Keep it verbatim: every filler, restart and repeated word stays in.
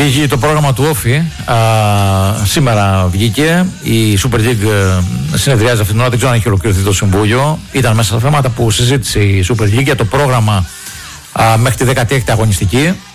Βγήκε το πρόγραμμα του Όφη. Α, σήμερα βγήκε. Η Super League συνεδριάζει αυτήν την ώρα. Δεν ξέρω αν έχει ολοκληρωθεί το συμβούλιο. Ήταν μέσα στα θέματα που συζήτησε η Super League για το πρόγραμμα α, μέχρι τη δέκατη έκτη αγωνιστική.